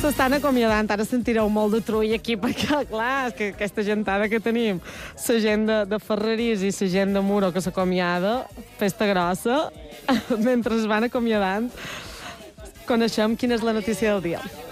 s'estan acomiadant. Ara sentireu molt de trull aquí, perquè, clar, és que aquesta gentada que tenim, la gent de Ferrarís i la gent de Muro que s'acomiada, festa grossa, mentre es van acomiadant, coneixem quina és la notícia del dia.